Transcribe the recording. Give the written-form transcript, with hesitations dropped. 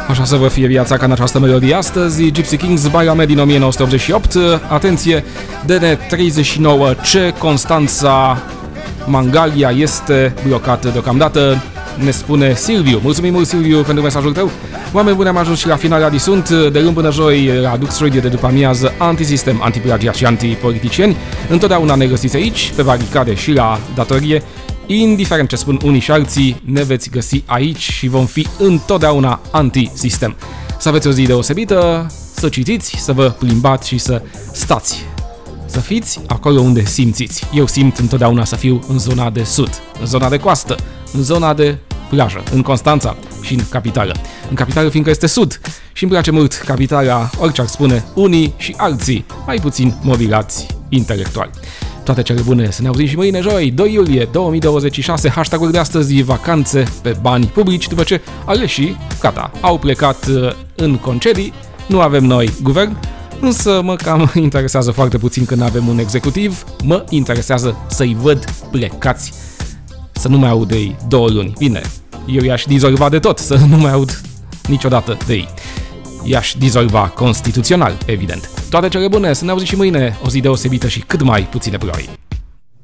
Așa să vă fie viața ca în această melodie astăzi. Gypsy Kings, Bailame din 1988. Atenție, DN39C, Constanța Mangalia este blocată deocamdată, ne spune Silviu. Mulțumim mult, Silviu, pentru mesajul tău. Oameni buni, am ajuns și la final. Sunt de luni până joi la Dux Radio de după amiază, antisistem, antiplagiat și antipoliticieni. Întotdeauna ne găsiți aici, pe baricade și la datorie. Indiferent ce spun unii și alții, ne veți găsi aici și vom fi întotdeauna anti-sistem. Să aveți o zi deosebită, să citiți, să vă plimbați și să stați. Să fiți acolo unde simțiți. Eu simt întotdeauna să fiu în zona de sud, în zona de coastă, în zona de plajă, în Constanța și în capitală. În capitală fiindcă este sud și îmi place mult capitala, orice ar spune unii și alții, mai puțin mobilați intelectual. Toate cele bune, să ne auzim și mâine joi, 2 iulie 2026, hashtag-ul de astăzi, vacanțe pe bani publici, după ce aleșii, gata, au plecat în concedii, nu avem noi guvern, însă mă cam interesează foarte puțin când avem un executiv, mă interesează să-i văd plecați, să nu mai aud de ei 2 luni. Bine, eu i-aș dizolva de tot, să nu mai aud niciodată de ei. I-aș dizolva constituțional, evident. Toate cele bune, să ne auzim și mâine, o zi deosebită și cât mai puține ploi.